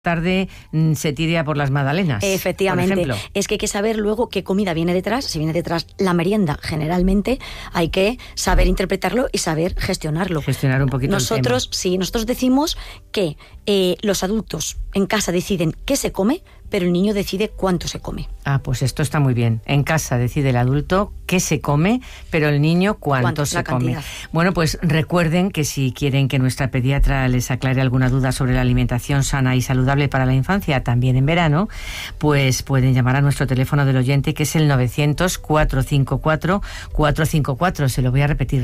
tarde se tire a por las magdalenas. Efectivamente. Es que hay que saber luego qué comida viene detrás. Si viene detrás la merienda, generalmente hay que saber interpretarlo y saber gestionarlo. Gestionar un poquito nosotros, el tema. Sí, nosotros decimos que los adultos en casa deciden qué se come, pero el niño decide cuánto se come. Ah, pues esto está muy bien. En casa decide el adulto qué se come, pero el niño cuánto se come. Bueno, pues recuerden que si quieren que nuestra pediatra les aclare alguna duda sobre la alimentación sana y saludable para la infancia, también en verano, pues pueden llamar a nuestro teléfono del oyente, que es el 900-454-454. Se lo voy a repetir,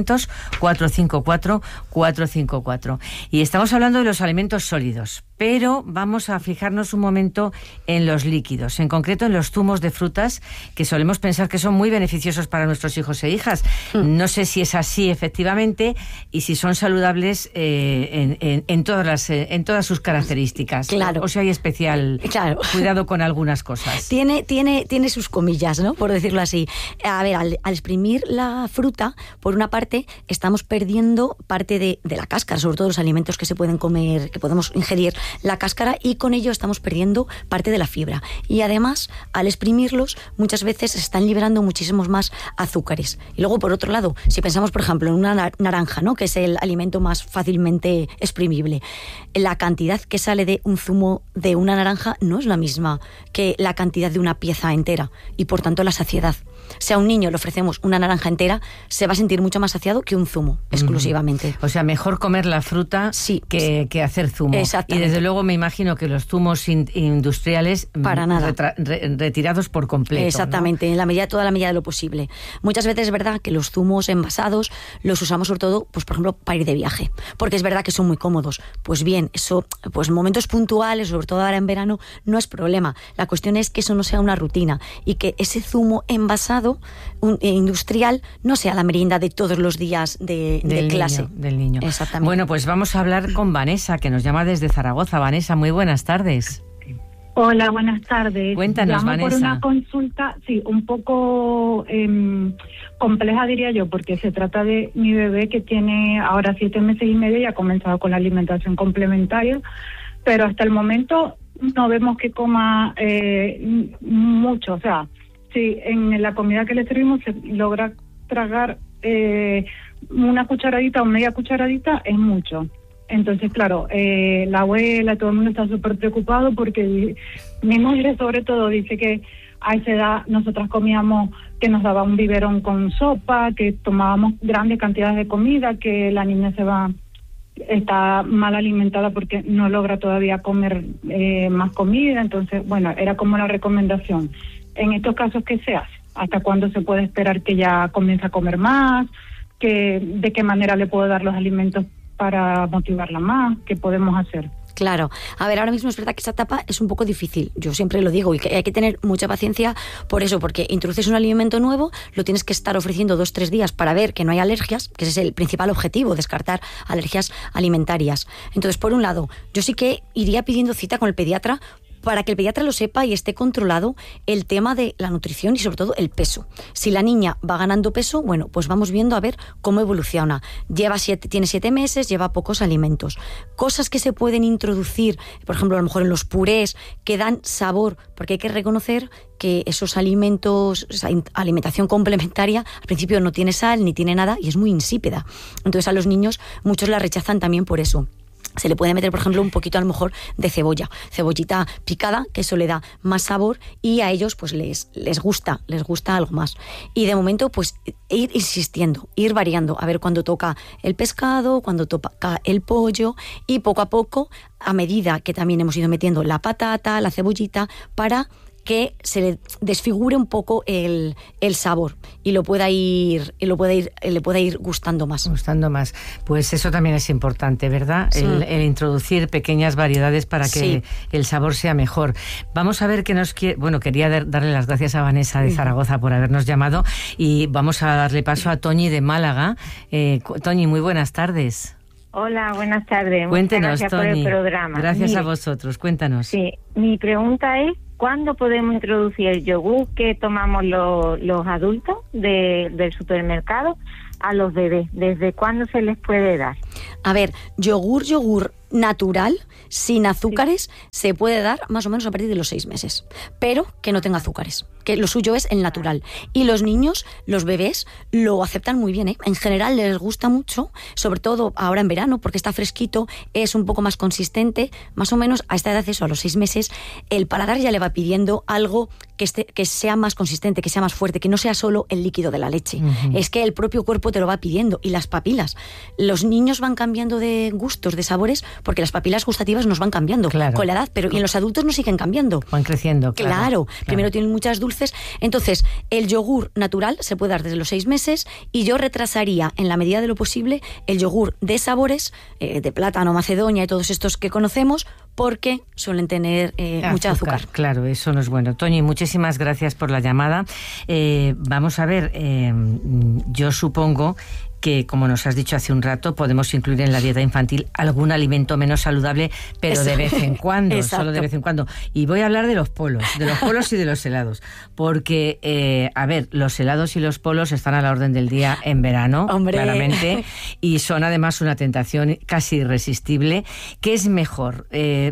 900-454-454. Y estamos hablando de los alimentos sólidos, pero vamos a fijarnos un momento en los líquidos, en concreto en los zumos de frutas, que solemos pensar que son muy beneficiosos para nuestros hijos e hijas. No sé si es así efectivamente y si son saludables en todas sus características. Claro. O si hay especial cuidado con algunas cosas. Tiene sus comillas, ¿no? Por decirlo así. A ver, al exprimir la fruta, por una parte, estamos perdiendo parte de la cáscara, sobre todo los alimentos que se pueden comer, que podemos ingerir la cáscara, y con ello estamos perdiendo parte de la fibra. Y además, al exprimirlos, muchas veces se están liberando muchísimos más azúcares. Y luego, por otro lado, si pensamos, por ejemplo, en una naranja, ¿no?, que es el alimento más fácilmente exprimible, la cantidad que sale de un zumo de una naranja no es la misma que la cantidad de una pieza entera, y por tanto la saciedad. Si a un niño le ofrecemos una naranja entera, se va a sentir mucho más saciado que un zumo, exclusivamente. O sea, mejor comer la fruta que hacer zumo. Exactamente. Y desde luego me imagino que los zumos industriales, para nada, retirados por completo. Exactamente, ¿no? Toda la medida de lo posible. Muchas veces es verdad que los zumos envasados los usamos sobre todo, pues por ejemplo, para ir de viaje, porque es verdad que son muy cómodos. Pues bien, eso, pues en momentos puntuales, sobre todo ahora en verano, no es problema. La cuestión es que eso no sea una rutina y que ese zumo envasado industrial no sea la merienda de todos los días de clase. Del niño. Exactamente. Bueno, pues vamos a hablar con Vanessa, que nos llama desde Zaragoza. Vanessa, muy buenas tardes. Hola, buenas tardes. Cuéntanos, Llamo Vanessa. por una consulta, un poco compleja, diría yo, porque se trata de mi bebé, que tiene ahora 7 meses y medio y ha comenzado con la alimentación complementaria, pero hasta el momento no vemos que coma mucho. O sea, sí, en la comida que le servimos se logra tragar una cucharadita o media cucharadita, es mucho. Entonces, claro, la abuela, todo el mundo está súper preocupado, porque mi madre sobre todo dice que a esa edad nosotras comíamos, que nos daba un biberón con sopa, que tomábamos grandes cantidades de comida, que la niña está mal alimentada porque no logra todavía comer más comida. Entonces, bueno, era como la recomendación. En estos casos, ¿qué se hace? ¿Hasta cuándo se puede esperar que ya comience a comer más? ¿De qué manera le puedo dar los alimentos para motivarla más? ¿Qué podemos hacer? Claro. A ver, ahora mismo es verdad que esa etapa es un poco difícil. Yo siempre lo digo, y que hay que tener mucha paciencia por eso, porque introduces un alimento nuevo, lo tienes que estar ofreciendo 2-3 días para ver que no hay alergias, que ese es el principal objetivo, descartar alergias alimentarias. Entonces, por un lado, yo sí que iría pidiendo cita con el pediatra, para que el pediatra lo sepa y esté controlado el tema de la nutrición y sobre todo el peso. Si la niña va ganando peso, bueno, pues vamos viendo a ver cómo evoluciona. Tiene 7 meses, lleva pocos alimentos. Cosas que se pueden introducir, por ejemplo, a lo mejor en los purés, que dan sabor, porque hay que reconocer que esos alimentos, esa alimentación complementaria, al principio no tiene sal ni tiene nada y es muy insípida. Entonces a los niños muchos la rechazan también por eso. Se le puede meter, por ejemplo, un poquito a lo mejor de cebollita picada, que eso le da más sabor, y a ellos pues les gusta algo más. Y de momento pues ir insistiendo, ir variando, a ver cuándo toca el pescado, cuándo toca el pollo, y poco a poco, a medida que también hemos ido metiendo la patata, la cebollita, para que se le desfigure un poco el sabor y le pueda ir gustando más. Pues eso también es importante, ¿verdad? Sí. El introducir pequeñas variedades para que el sabor sea mejor. Vamos a ver qué nos quiere. Bueno, quería darle las gracias a Vanessa de Zaragoza por habernos llamado, y vamos a darle paso a Toñi de Málaga. Toñi, muy buenas tardes. Hola, buenas tardes. Cuéntenos, Muchas gracias Toñi, por el programa. Gracias a vosotros, cuéntanos. Sí, mi pregunta es, ¿cuándo podemos introducir el yogur que tomamos los adultos del supermercado a los bebés? ¿Desde cuándo se les puede dar? A ver, yogur natural, sin azúcares, se puede dar más o menos a partir de los 6 meses, pero que no tenga azúcares, que lo suyo es el natural. Y los niños, los bebés, lo aceptan muy bien, ¿eh? En general les gusta mucho, sobre todo ahora en verano, porque está fresquito, es un poco más consistente, más o menos a esta edad, eso, a los 6 meses, el paladar ya le va pidiendo algo que sea más consistente, que sea más fuerte, que no sea solo el líquido de la leche. Uh-huh. Es que el propio cuerpo te lo va pidiendo, y las papilas. Los niños van cambiando de gustos, de sabores, porque las papilas gustativas nos van cambiando con la edad, pero y en los adultos no siguen cambiando. Van creciendo, claro. Primero tienen muchas dulces. Entonces, el yogur natural se puede dar desde los 6 meses, y yo retrasaría, en la medida de lo posible, el yogur de sabores, de plátano, macedonia y todos estos que conocemos, porque suelen tener mucha azúcar. Claro, eso no es bueno. Toñi, muchísimas gracias por la llamada. Vamos a ver, yo supongo que, como nos has dicho hace un rato, podemos incluir en la dieta infantil algún alimento menos saludable, pero de vez en cuando, solo de vez en cuando. Y voy a hablar de los polos y de los helados, porque, a ver, los helados y los polos están a la orden del día en verano, claramente, y son además una tentación casi irresistible. ¿Qué es mejor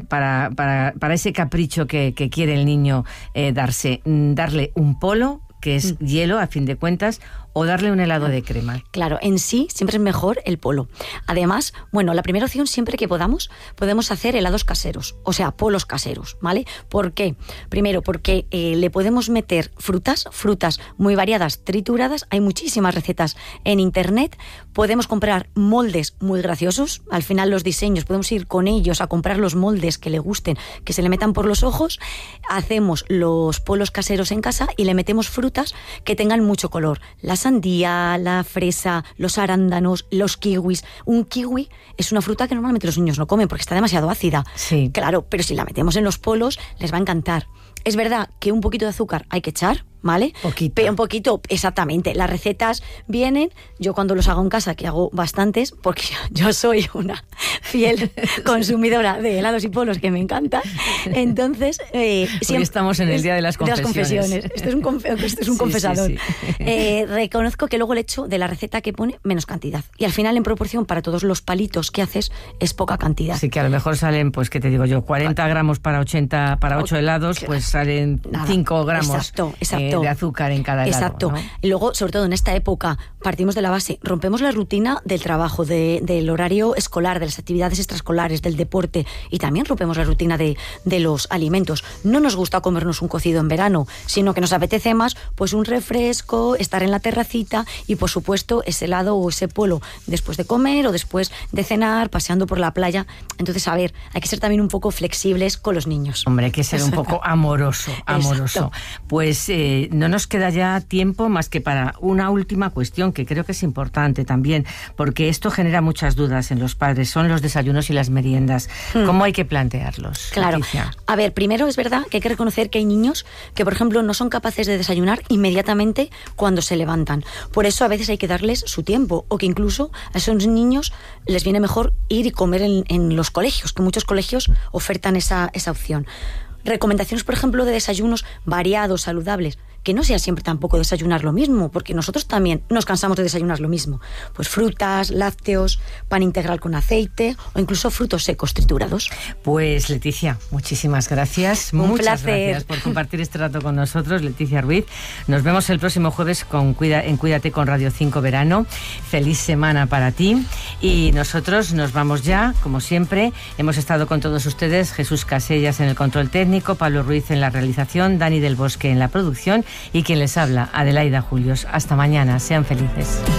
para ese capricho que quiere el niño darse? ¿Darle un polo, que es hielo, a fin de cuentas, o darle un helado de crema? Claro, en sí siempre es mejor el polo. Además, bueno, la primera opción, siempre que podemos hacer helados caseros, o sea, polos caseros, ¿vale? ¿Por qué? Primero, porque le podemos meter frutas muy variadas, trituradas. Hay muchísimas recetas en internet. Podemos comprar moldes muy graciosos. Al final, los diseños, podemos ir con ellos a comprar los moldes que le gusten, que se le metan por los ojos. Hacemos los polos caseros en casa y le metemos frutas que tengan mucho color. La sandía, la fresa, los arándanos, los kiwis. Un kiwi es una fruta que normalmente los niños no comen porque está demasiado ácida. Sí. Claro, pero si la metemos en los polos, les va a encantar. Es verdad que un poquito de azúcar hay que echar, ¿vale? Poquito. Un poquito, exactamente. Las recetas vienen, yo cuando los hago en casa, que hago bastantes, porque yo soy una fiel consumidora de helados y polos, que me encanta. Entonces, siempre estamos en el día de las confesiones. Esto es un confesador. Sí. Reconozco que luego le echo de la receta que pone menos cantidad. Y al final, en proporción, para todos los palitos que haces, es poca cantidad. Así que a lo mejor salen, pues, ¿qué te digo yo? 40 gramos para 8 helados, pues salen 5 gramos. Exacto. De azúcar en cada helado. Exacto. ¿no? Y luego, sobre todo en esta época, partimos de la base, rompemos la rutina del trabajo, del horario escolar, de las actividades extraescolares, del deporte, y también rompemos la rutina de los alimentos. No nos gusta comernos un cocido en verano, sino que nos apetece más pues un refresco, estar en la terracita y, por supuesto, ese helado o ese polo después de comer o después de cenar, paseando por la playa. Entonces, a ver, hay que ser también un poco flexibles con los niños. Hombre, hay que ser un poco amoroso. Exacto. Pues no nos queda ya tiempo más que para una última cuestión que creo que es importante también, porque esto genera muchas dudas en los padres, son los desayunos y las meriendas. ¿Cómo hay que plantearlos? Claro. Leticia. A ver, primero es verdad que hay que reconocer que hay niños que, por ejemplo, no son capaces de desayunar inmediatamente cuando se levantan. Por eso a veces hay que darles su tiempo, o que incluso a esos niños les viene mejor ir y comer en los colegios, que muchos colegios ofertan esa opción. Recomendaciones, por ejemplo, de desayunos variados, saludables, que no sea siempre tampoco desayunar lo mismo, porque nosotros también nos cansamos de desayunar lo mismo. Pues frutas, lácteos, pan integral con aceite o incluso frutos secos triturados. Pues Leticia, muchísimas gracias. Muchas gracias por compartir este rato con nosotros, Leticia Ruiz. Nos vemos el próximo jueves en Cuídate con Radio 5 Verano. Feliz semana para ti. Y nosotros nos vamos ya, como siempre. Hemos estado con todos ustedes, Jesús Casellas en el control técnico, Pablo Ruiz en la realización, Dani del Bosque en la producción y quien les habla, Adelaida Julios. Hasta mañana, sean felices.